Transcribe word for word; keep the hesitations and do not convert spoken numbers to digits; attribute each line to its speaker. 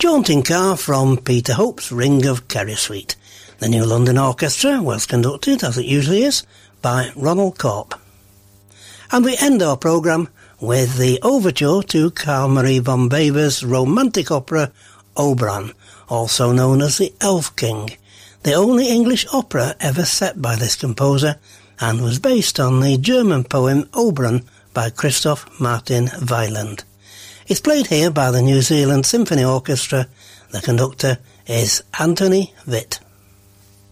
Speaker 1: Jaunting Car from Peter Hope's Ring of Kerry Suite. The New London Orchestra was conducted, as it usually is, by Ronald Corp. And we end our programme with the overture to Carl Marie von Weber's romantic opera Oberon, also known as the Elf King, the only English opera ever set by this composer, and was based on the German poem Oberon by Christoph Martin Wieland. It's played here by the New Zealand Symphony Orchestra. The conductor is Anthony Witt.